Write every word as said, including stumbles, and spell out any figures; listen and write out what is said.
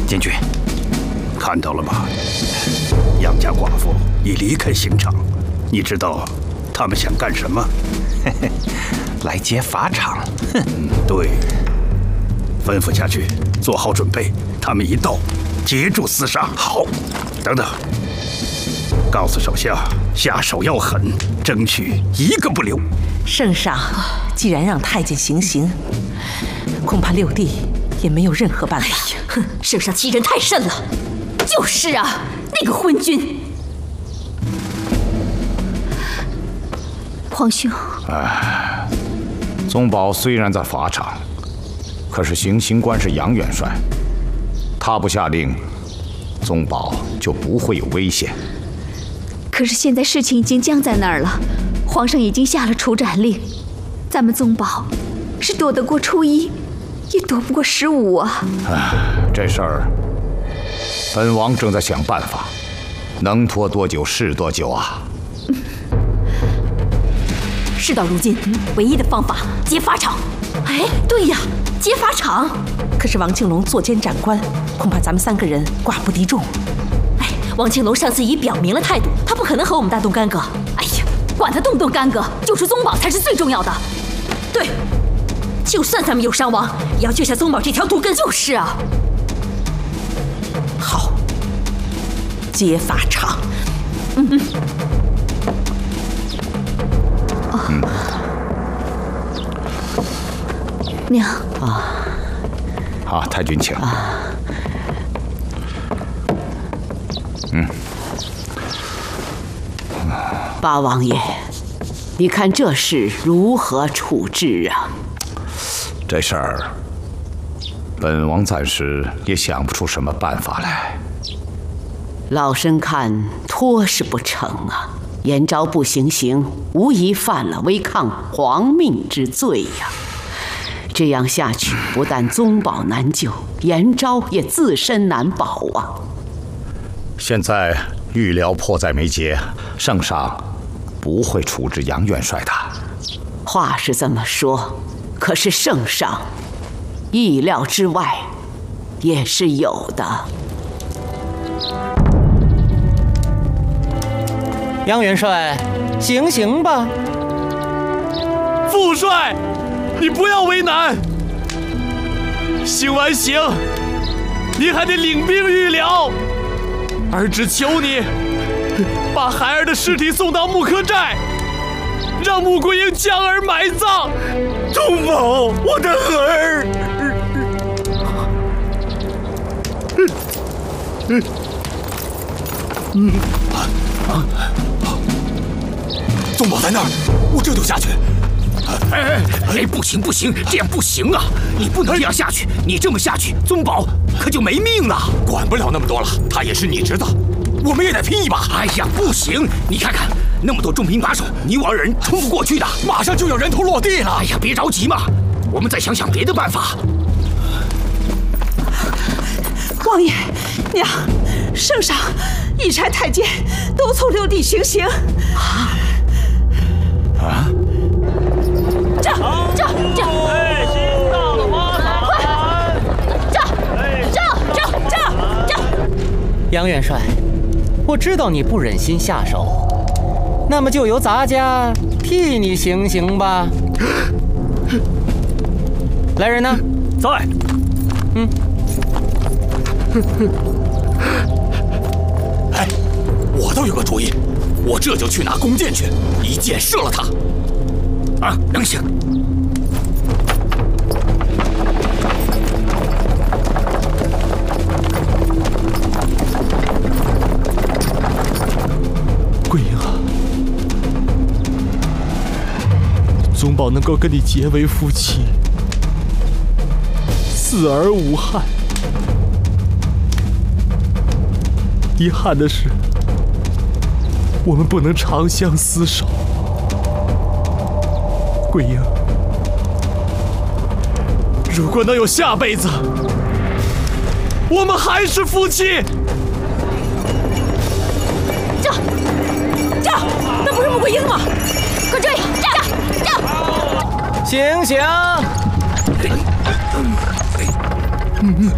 监军，看到了吗？杨家寡妇已离开刑场，你知道他们想干什么？ 嘿嘿，来劫法场。哼， 对。吩咐下去，做好准备，他们一到，截住厮杀。好，等等，告诉手下，下手要狠，争取一个不留。 圣上，既然让太监行刑，恐怕六弟也没有任何办法。 哎呀，哼，圣上欺人太甚了！就是啊，那个昏君。 皇兄， 哎，宗保虽然在法场，可是行刑官是杨元帅，他不下令，宗保就不会有危险。 可是现在事情已经僵在那儿了，皇上已经下了处斩令，咱们宗保是躲得过初一，也躲不过十五啊！ 哎，这事儿，本王正在想办法，能拖多久是多久啊！ 嗯、事到如今，唯一的方法劫法场。哎，对呀，劫法场。 可是王庆龙作奸斩官，恐怕咱们三个人寡不敌众。 哎，王庆龙上次已表明了态度，他不可能和我们大动干戈。哎呀，管他动不动干戈，救出宗保才是最重要的。对，就算咱们有伤亡，也要救下宗保这条毒根。就是啊。 好，劫法场。 嗯嗯。 哦。嗯、娘啊。好，太君请。啊、嗯。 八王爷，你看这事如何处置啊？ 这事儿，本王暂时也想不出什么办法来。 老身看拖是不成啊！延昭不行刑，无疑犯了违抗皇命之罪呀、啊。这样下去，不但宗保难救，延昭也自身难保啊。 现在预料迫在眉睫，圣上不会处置杨元帅的。 话是这么说，可是圣上意料之外也是有的。 杨元帅，行刑吧！ 副帅，你不要为难。行完刑，你还得领兵预疗。儿只求你，把孩儿的尸体送到木柯寨，让穆桂英将儿埋葬。 宗保，我的儿！ 嗯嗯啊啊！宗保在那儿，我这就下去。 哎哎哎！不行不行，这样不行啊！你不能这样下去，你这么下去，宗保可就没命了。 管不了那么多了，他也是你侄子，我们也得拼一把。 哎呀，不行！你看看那么多重兵把守，你我二人冲不过去的， 马上就要人头落地了。 哎呀，别着急嘛，我们再想想别的办法。 王爷，娘，圣上已差太监督促六弟行刑。啊啊！ 这这这！ 哎，新到了花坛！ 这这这这这！ 杨元帅，我知道你不忍心下手，那么就由咱家替你行刑吧。来人呢？ 在。 嗯。 哎，我倒有个主意，我这就去拿弓箭去，一箭射了他。 啊，能行。 桂英啊，宗保能够跟你结为夫妻，死而无憾。遗憾的是，我们不能长相厮守。桂英，如果能有下辈子，我们还是夫妻。 这这，那不是穆桂英吗？快追！这这， 行刑！ 嗯